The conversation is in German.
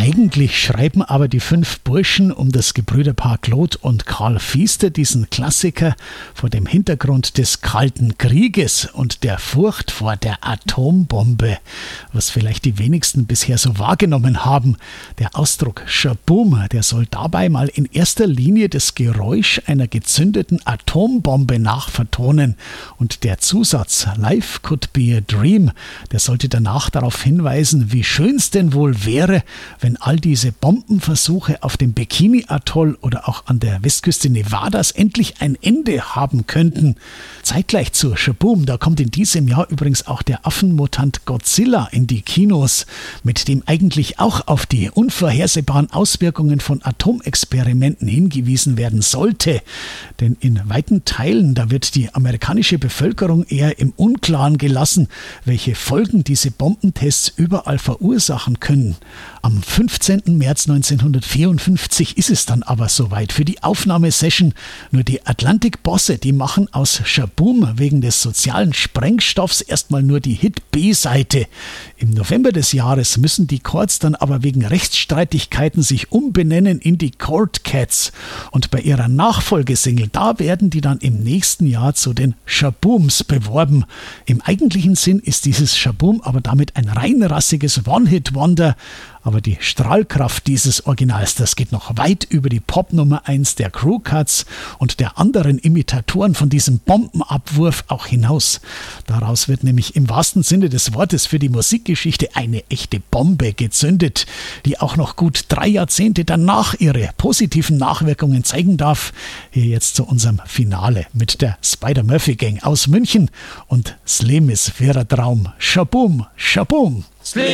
Eigentlich schreiben aber die 5 Burschen um das Gebrüderpaar Claude und Karl Fiester diesen Klassiker vor dem Hintergrund des Kalten Krieges und der Furcht vor der Atombombe, was vielleicht die wenigsten bisher so wahrgenommen haben. Der Ausdruck Schaboom, der soll dabei mal in erster Linie das Geräusch einer gezündeten Atombombe nachvertonen und der Zusatz Life could be a dream, der sollte danach darauf hinweisen, wie schön es denn wohl wäre, wenn all diese Bombenversuche auf dem Bikini-Atoll oder auch an der Westküste Nevadas endlich ein Ende haben könnten. Zeitgleich zu Schaboom, da kommt in diesem Jahr übrigens auch der Affenmutant Godzilla in die Kinos, mit dem eigentlich auch auf die unvorhersehbaren Auswirkungen von Atomexperimenten hingewiesen werden sollte. Denn in weiten Teilen, da wird die amerikanische Bevölkerung eher im Unklaren gelassen, welche Folgen diese Bombentests überall verursachen können. Am 15. März 1954 ist es dann aber soweit für die Aufnahmesession. Nur die Atlantic-Bosse, die machen aus Schaboom wegen des sozialen Sprengstoffs erstmal nur die Hit-B-Seite. Im November des Jahres müssen die Chords dann aber wegen Rechtsstreitigkeiten sich umbenennen in die Chord Cats. Und bei ihrer Nachfolgesingle, da werden die dann im nächsten Jahr zu den Shabooms beworben. Im eigentlichen Sinn ist dieses Schaboom aber damit ein reinrassiges One-Hit-Wonder. Aber die Strahlkraft dieses Originals, das geht noch weit über die Pop-Nummer 1 der Crew Cuts und der anderen Imitatoren von diesem Bombenabwurf auch hinaus. Daraus wird nämlich im wahrsten Sinne des Wortes für die Musikgeschichte eine echte Bombe gezündet, die auch noch gut 3 Jahrzehnte danach ihre positiven Nachwirkungen zeigen darf. Hier jetzt zu unserem Finale mit der Spider-Murphy Gang aus München und Slemis Vera Traum. Schaboom, Schaboom!